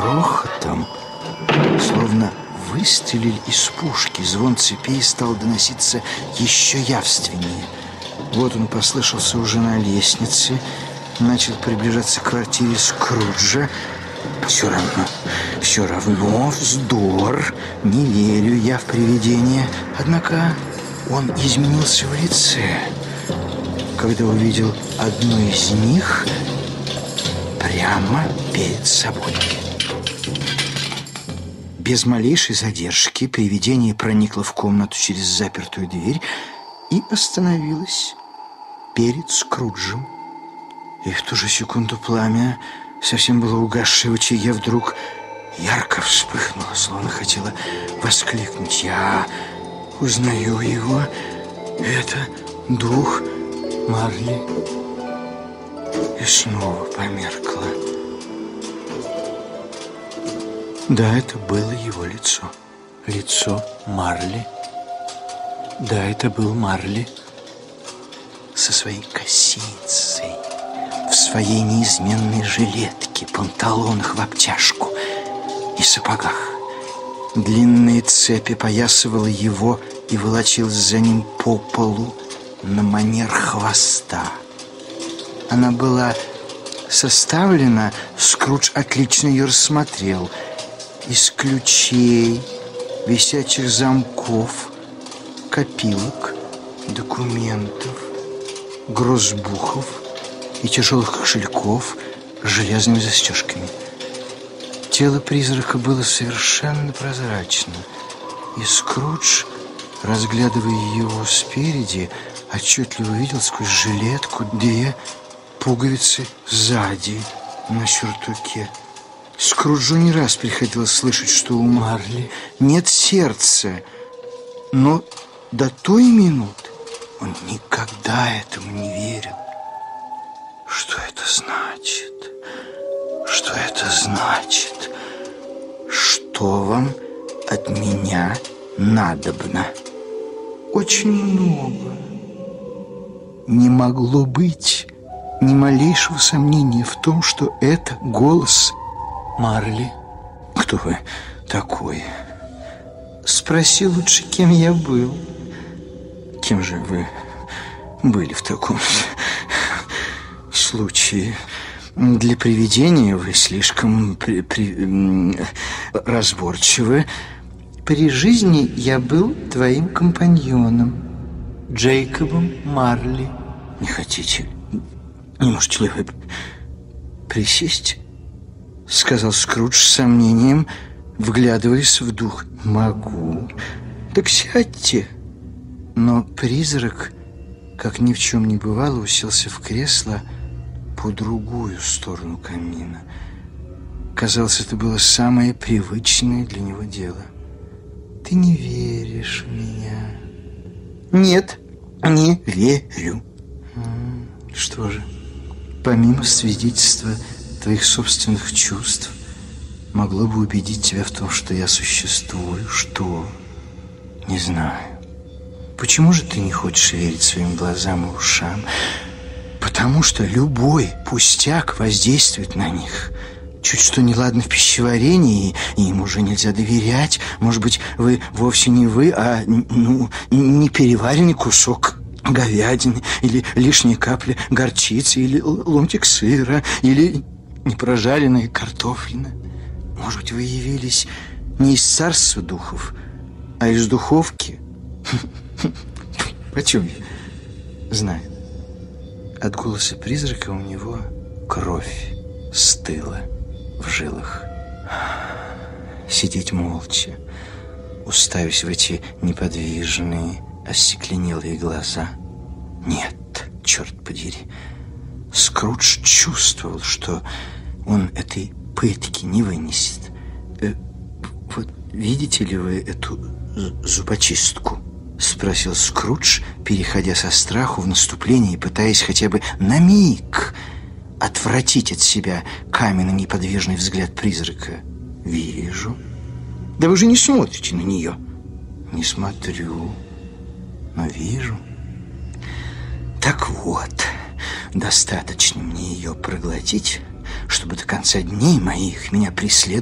грохотом, словно выстрелили из пушки. Звон цепей стал доноситься еще явственнее. Вот он послышался уже на лестнице, начал приближаться к квартире Скруджа. Все равно вздор, не верю я в привидения. Однако он изменился в лице, когда увидел одну из них прямо перед собой. Без малейшей задержки привидение проникло в комнату через запертую дверь и остановилось перед Скруджем. И в ту же секунду пламя, совсем было угасшее в очаге, вдруг ярко вспыхнуло, словно хотела воскликнуть: «Я узнаю его! Это дух Марли!» И снова померкло. Да, это было его лицо. Лицо Марли. Да, это был Марли со своей косицей, в своей неизменной жилетке, панталонах в обтяжку и сапогах. Длинные цепи поясывала его и волочилась за ним по полу на манер хвоста. Она была составлена, Скрудж отлично ее рассмотрел, из ключей, висячих замков, копилок, документов, грозбухов и тяжелых кошельков с железными застежками. Тело призрака было совершенно прозрачно, и Скрудж, разглядывая его спереди, отчетливо видел сквозь жилетку две пуговицы сзади на сюртуке. Скруджу не раз приходилось слышать, что у Марли нет сердца, но до той минуты он никогда этому не верил. Что это значит? Что это значит? Что вам от меня надобно? Очень много. Не могло быть ни малейшего сомнения в том, что это голос Марли. Кто вы такой? Спроси лучше, кем я был. Кем же вы были в таком случае? Для привидения вы слишком разборчивы. При жизни я был твоим компаньоном, Джейкобом Марли. Не хотите? Не можете ли вы присесть? Сказал Скрудж с сомнением, вглядываясь в дух. Могу. Так сядьте. Но призрак, как ни в чем не бывало, уселся в кресло по другую сторону камина. Казалось, это было самое привычное для него дело. Ты не веришь в меня? Нет, не верю. Что же, помимо свидетельства твоих собственных чувств, могло бы убедить тебя в том, что я существую? Что? Не знаю. Почему же ты не хочешь верить своим глазам и ушам? Потому что любой пустяк воздействует на них. Чуть что неладно в пищеварении, и им уже нельзя доверять. Может быть, вы вовсе не вы, а не переваренный кусок говядины, или лишняя капля горчицы, или ломтик сыра, или непрожаренная картофелина. Может быть, вы явились не из царства духов, а из духовки? Почему я знаю? От голоса призрака у него кровь стыла в жилах. Сидеть молча, уставясь в эти неподвижные, остекленелые глаза. Нет, черт подери. Скрудж чувствовал, что он этой пытки не вынесет. Вот видите ли вы эту зубочистку? Спросил Скрудж, переходя со страху в наступление и пытаясь хотя бы на миг отвратить от себя каменно-неподвижный взгляд призрака. Вижу. Да вы же не смотрите на нее. Не смотрю, но вижу. Так вот, достаточно мне ее проглотить, чтобы до конца дней моих меня преследовать